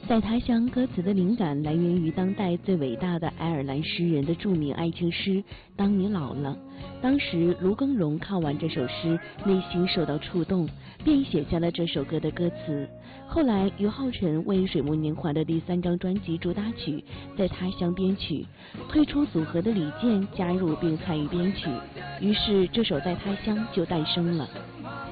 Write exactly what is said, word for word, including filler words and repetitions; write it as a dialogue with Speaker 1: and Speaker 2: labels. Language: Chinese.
Speaker 1: 在他乡歌词的灵感来源于当代最伟大的爱尔兰诗人的著名爱情诗《当你老了》。当时卢庚荣看完这首诗，内心受到触动，便写下了这首歌的歌词。后来于浩辰为水木年华的第三张专辑主打曲《在他乡》编曲，退出组合的李健加入并参与编曲，于是这首《在他乡》就诞生了。